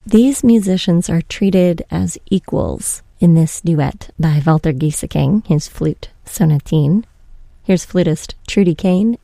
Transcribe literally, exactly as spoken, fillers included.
These musicians are treated as equals in this duet by Walter Gieseking, his flute sonatine. Here's flutist Trudy Kane